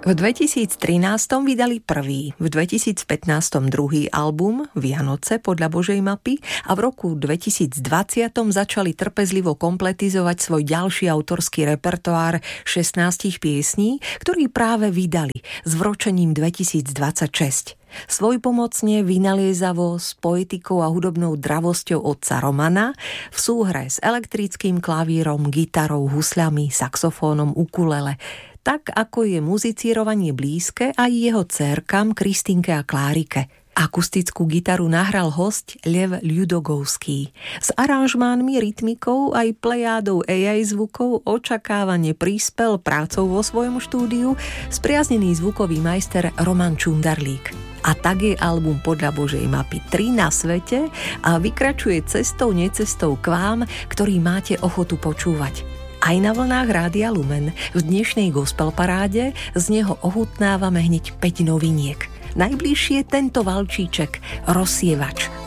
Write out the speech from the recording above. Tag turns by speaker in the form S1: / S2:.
S1: V 2013 vydali prvý, v 2015 druhý album Vianoce podľa Božej mapy a v roku 2020 začali trpezlivo kompletizovať svoj ďalší autorský repertoár 16 piesní, ktorý práve vydali s vročením 2026. Svojpomocne, vynaliezavo, s poetikou a hudobnou dravosťou otca Romana, v súhre s elektrickým klavírom, gitarou, husľami, saxofónom, ukulele. Tak ako je muzicírovanie blízke aj jeho dcérkam Kristínke a Klárike. Akustickú gitaru nahral hosť Lev Ľudogovský. S aranžmánmi, rytmikou aj plejádou AI zvukov očakávane prispel prácou vo svojom štúdiu spriaznený zvukový majster Roman Čundarlík. A tak je album podľa Božej mapy 3 na svete a vykračuje cestou necestou k vám, ktorý máte ochotu počúvať. Aj na vlnách Rádia Lumen v dnešnej gospel paráde z neho ohutnávame hneď 5 noviniek. Najbližšie tento valčíček Rozsievač.